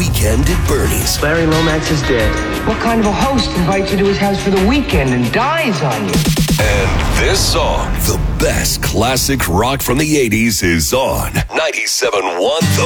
Weekend at Bernie's. Larry Lomax is dead. What kind of a host invites you to his house for the weekend and dies on you? And this song, the best classic rock from the 80s, is on 97.1 The